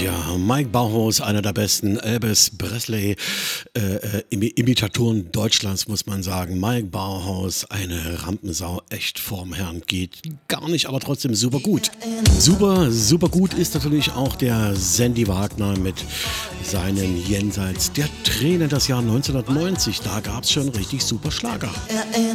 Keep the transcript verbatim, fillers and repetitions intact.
Ja, Mike Bauhaus, einer der besten Elvis Presley äh, äh, Imi- Imitatoren Deutschlands, muss man sagen. Mike Bauhaus, eine Rampensau, echt vorm Herrn, geht gar nicht, aber trotzdem super gut. Super, super gut ist natürlich auch der Sandy Wagner mit seinen Jenseits der Tränen, das Jahr neunzehnhundertneunzig. Da gab es schon richtig super Schlager.